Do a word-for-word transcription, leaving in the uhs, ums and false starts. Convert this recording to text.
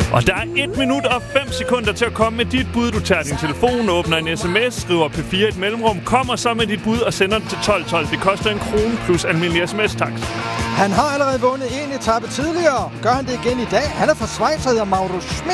Og der er et minut og fem sekunder til at komme med dit bud. Du tager din telefon, åbner en sms, skriver P fire i et mellemrum, kommer så med dit bud og sender det til tolv tolv. Det koster en krone plus almindelig sms-takst. Han har allerede vundet en etape tidligere. Gør han det igen i dag? Han er fra Schweiz og hedder Mauro Schmidt.